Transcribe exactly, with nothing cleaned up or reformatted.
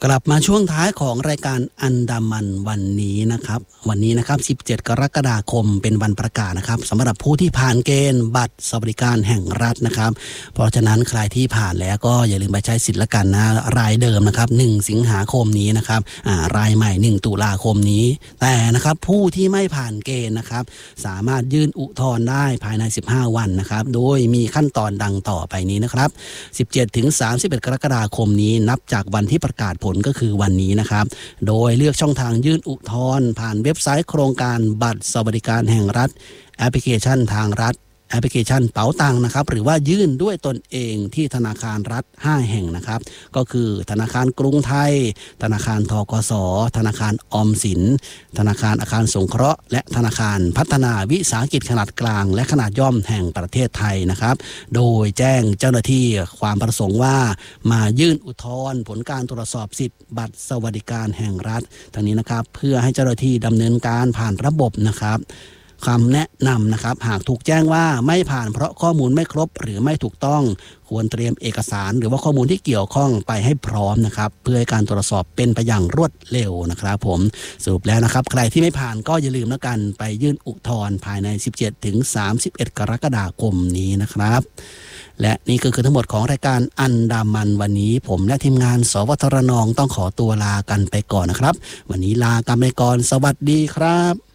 กลับมาช่วงท้ายของรายการอันดามันวันนี้นะครับวันนี้นะครับสิบเจ็ดกรกฎาคมเป็นวันประกาศนะครับสำหรับผู้ที่ผ่านเกณฑ์บัตรสวัสดิการแห่งรัฐนะครับเพราะฉะนั้นใครที่ผ่านแล้วก็อย่าลืมไปใช้สิทธิ์ละกันนะรายเดิมนะครับหนึ่งสิงหาคมนี้นะครับอ่ารายใหม่หนึ่งตุลาคมนี้แต่นะครับผู้ที่ไม่ผ่านเกณฑ์นะครับสามารถยื่นอุทธรณ์ได้ภายในสิบห้าวันนะครับโดยมีขั้นตอนดังต่อไปนี้นะครับสิบเจ็ดถึงสามสิบเอ็ดกรกฎาคมนี้นับจากวันที่ประกาศผลก็คือวันนี้นะครับโดยเลือกช่องทางยื่นอุทธรณ์ผ่านเว็บไซต์โครงการบัตรสวัสดิการแห่งรัฐแอปพลิเคชันทางรัฐแอปพลิเคชันเป๋าตังนะครับหรือว่ายื่นด้วยตนเองที่ธนาคารรัฐห้าแห่งนะครับก็คือธนาคารกรุงไทยธนาคารธกสธนาคารออมสินธนาคารอาคารสงเคราะห์และธนาคารพัฒนาวิสาหกิจขนาดกลางและขนาดย่อมแห่งประเทศไทยนะครับโดยแจ้งเจ้าหน้าที่ความประสงค์ว่ามายื่นอุทธรณ์ผลการตรวจสอบสิทธิ์บัตรสวัสดิการแห่งรัฐทั้งนี้นะครับเพื่อให้เจ้าหน้าที่ดำเนินการผ่านระบบนะครับคำแนะนำนะครับหากถูกแจ้งว่าไม่ผ่านเพราะข้อมูลไม่ครบหรือไม่ถูกต้องควรเตรียมเอกสารหรือว่าข้อมูลที่เกี่ยวข้องไปให้พร้อมนะครับเพื่อให้การตรวจสอบเป็นไปอย่างรวดเร็วนะครับผมสรุปแล้วนะครับใครที่ไม่ผ่านก็อย่าลืมแล้วกันไปยื่นอุทธรณ์ภายในสิบเจ็ดถึงสามสิบเอ็ดกรกฎาคมนี้นะครับและนี่ก็คือทั้งหมดของรายการอันดามันวันนี้ผมและทีมงานสวทรนองต้องขอตัวลากันไปก่อนนะครับวันนี้ลากันไปก่อนสวัสดีครับ